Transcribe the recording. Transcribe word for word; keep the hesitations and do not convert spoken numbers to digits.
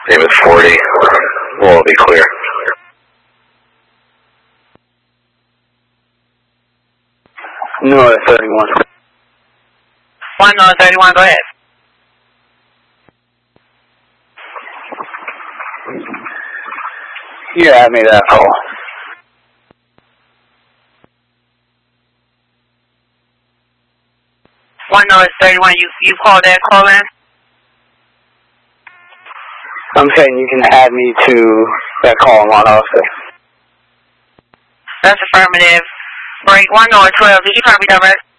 Davis forty. We'll all be clear. North thirty-one. One North thirty-one, go ahead. You had me that call. One North thirty-one, you you called that call in? I'm saying you can add me to that call one also. That's affirmative. Break one North twelve, did you copy direct?